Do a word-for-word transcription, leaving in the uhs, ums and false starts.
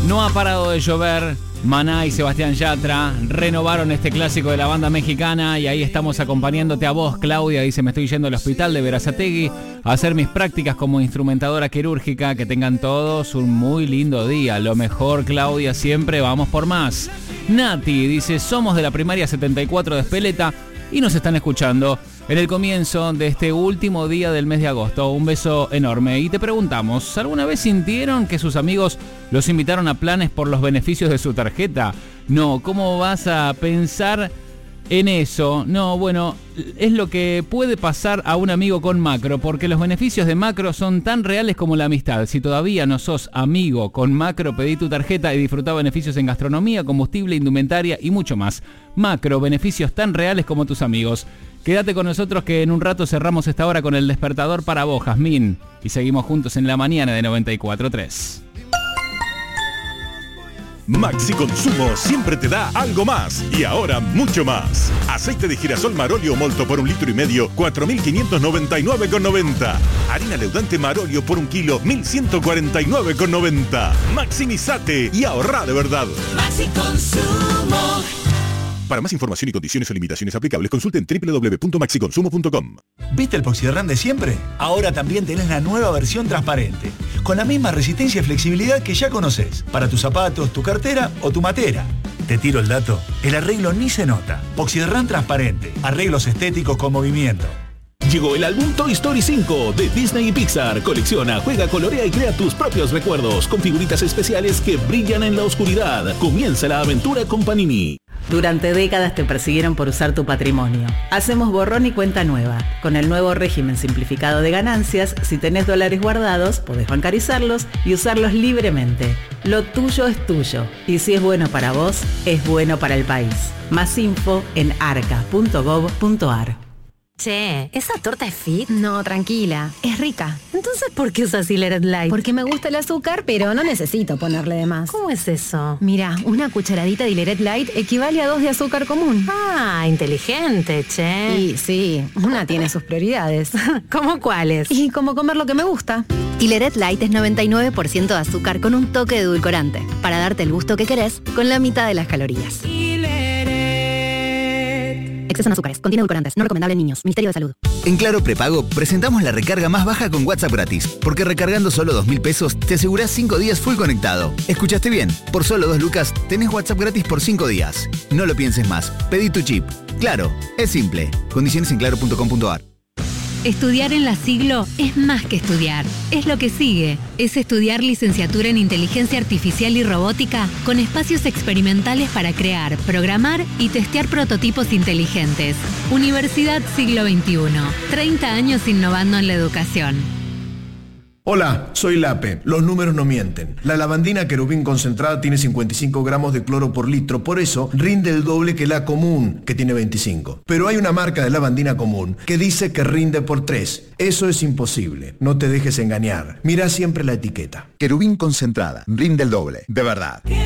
No ha parado de llover. Maná y Sebastián Yatra renovaron este clásico de la banda mexicana y ahí estamos acompañándote a vos, Claudia. Dice, me estoy yendo al hospital de Berazategui a hacer mis prácticas como instrumentadora quirúrgica. Que tengan todos un muy lindo día. Lo mejor, Claudia, siempre vamos por más. Nati dice, somos de la primaria setenta y cuatro de Espeleta y nos están escuchando en el comienzo de este último día del mes de agosto. Un beso enorme. Y te preguntamos, ¿alguna vez sintieron que sus amigos los invitaron a planes por los beneficios de su tarjeta? No, ¿cómo vas a pensar en eso? No, bueno, es lo que puede pasar a un amigo con Macro, porque los beneficios de Macro son tan reales como la amistad. Si todavía no sos amigo con Macro, pedí tu tarjeta y disfrutá beneficios en gastronomía, combustible, indumentaria y mucho más. Macro, beneficios tan reales como tus amigos. Quédate con nosotros que en un rato cerramos esta hora con el despertador para vos, Jazmín. Y seguimos juntos en la mañana de noventa y cuatro tres. Maxi Consumo siempre te da algo más y ahora mucho más. Aceite de girasol Marolio Molto por un litro y medio, cuatro mil quinientos noventa y nueve con noventa. Harina leudante Marolio por un kilo, mil ciento cuarenta y nueve con noventa. Maximizate y ahorrá de verdad. Maxi Consumo. Para más información y condiciones o limitaciones aplicables, consulten doble u doble u doble u punto maxi consumo punto com. ¿Viste el Poxirran de siempre? Ahora también tenés la nueva versión transparente, con la misma resistencia y flexibilidad que ya conocés, para tus zapatos, tu cartera o tu matera. Te tiro el dato, el arreglo ni se nota. Poxirran transparente, arreglos estéticos con movimiento. Llegó el álbum Toy Story cinco de Disney y Pixar. Colecciona, juega, colorea y crea tus propios recuerdos con figuritas especiales que brillan en la oscuridad. Comienza la aventura con Panini. Durante décadas te persiguieron por usar tu patrimonio. Hacemos borrón y cuenta nueva. Con el nuevo régimen simplificado de ganancias, si tenés dólares guardados, podés bancarizarlos y usarlos libremente. Lo tuyo es tuyo. Y si es bueno para vos, es bueno para el país. Más info en arca punto gov punto ar. Che, ¿esa torta es fit? No, tranquila, es rica. Entonces, ¿por qué usas Hileret Light? Porque me gusta el azúcar, pero no necesito ponerle de más. ¿Cómo es eso? Mira, una cucharadita de Hileret Light equivale a dos de azúcar común. Ah, inteligente, che. Y sí, una tiene sus prioridades. ¿Cómo cuáles? Y como comer lo que me gusta. Hileret Light es noventa y nueve por ciento de azúcar con un toque de edulcorante, para darte el gusto que querés con la mitad de las calorías. Exceso en azúcares, contiene edulcorantes, no recomendable en niños. Ministerio de Salud. En Claro Prepago presentamos la recarga más baja con WhatsApp gratis, porque recargando solo dos mil pesos te asegurás cinco días full conectado. ¿Escuchaste bien? Por solo dos lucas tenés WhatsApp gratis por cinco días. No lo pienses más, pedí tu chip. Claro, es simple. Condiciones en claro punto com punto ar. Estudiar en la Siglo es más que estudiar, es lo que sigue. Es estudiar licenciatura en Inteligencia Artificial y Robótica con espacios experimentales para crear, programar y testear prototipos inteligentes. Universidad Siglo veintiuno. treinta años innovando en la educación. Hola, soy Lape. Los números no mienten. La lavandina Querubín concentrada tiene cincuenta y cinco gramos de cloro por litro, por eso rinde el doble que la común, que tiene veinticinco. Pero hay una marca de lavandina común que dice que rinde por tres. Eso es imposible. No te dejes engañar. Mira siempre la etiqueta. Querubín concentrada, rinde el doble, de verdad.